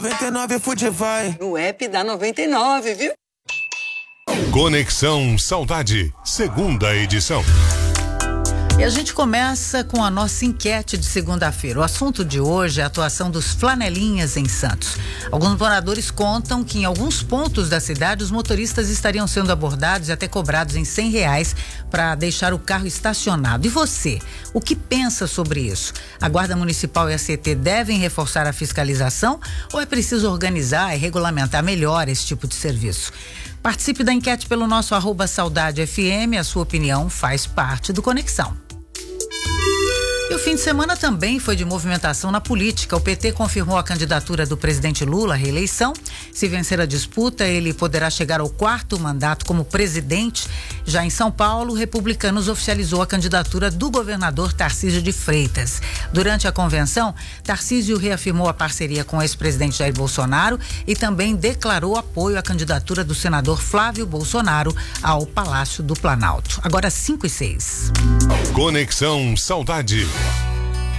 99 Food vai. No app da 99, viu? Conexão Saudade, segunda edição. E a gente começa com a nossa enquete de segunda-feira. O assunto de hoje é a atuação dos flanelinhas em Santos. Alguns moradores contam que em alguns pontos da cidade os motoristas estariam sendo abordados e até cobrados em R$100 para deixar o carro estacionado. E você, o que pensa sobre isso? A Guarda Municipal e a CT devem reforçar a fiscalização ou é preciso organizar e regulamentar melhor esse tipo de serviço? Participe da enquete pelo nosso @SaudadeFM. A sua opinião faz parte do Conexão. E o fim de semana também foi de movimentação na política. O PT confirmou a candidatura do presidente Lula à reeleição. Se vencer a disputa, ele poderá chegar ao 4º mandato como presidente. Já em São Paulo, o Republicanos oficializou a candidatura do governador Tarcísio de Freitas. Durante a convenção, Tarcísio reafirmou a parceria com o ex-presidente Jair Bolsonaro e também declarou apoio à candidatura do senador Flávio Bolsonaro ao Palácio do Planalto. Agora 5:06. Conexão Saudade.